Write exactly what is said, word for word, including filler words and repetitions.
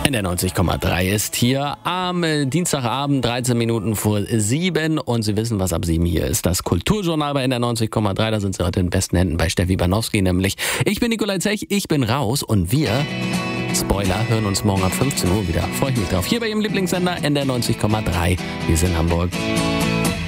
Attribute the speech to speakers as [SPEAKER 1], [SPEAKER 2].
[SPEAKER 1] N D R neunzig Komma drei ist hier am Dienstagabend, dreizehn Minuten vor sieben. Und Sie wissen, was ab sieben hier ist. Das Kulturjournal bei N D R neunzig Komma drei. Da sind Sie heute in besten Händen bei Steffi Banowski nämlich. Ich bin Nikolai Zech, ich bin raus und wir, Spoiler, hören uns morgen ab fünfzehn Uhr wieder. Freue ich mich drauf. Hier bei Ihrem Lieblingssender N D R neunzig Komma drei. Wir sind in Hamburg.